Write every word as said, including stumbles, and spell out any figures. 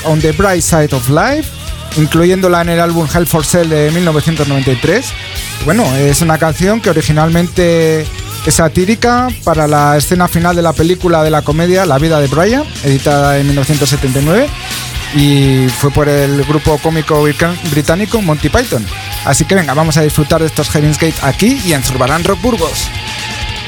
on the Bright Side of Life, incluyéndola en el álbum Hell for Sale de mil novecientos noventa y tres. Bueno, es una canción que originalmente es satírica para la escena final de la película de la comedia La vida de Brian, editada en mil novecientos setenta y nueve, y fue por el grupo cómico británico Monty Python. Así que venga, vamos a disfrutar de estos Heaven's Gate aquí y en Zurbarán Rock Burgos.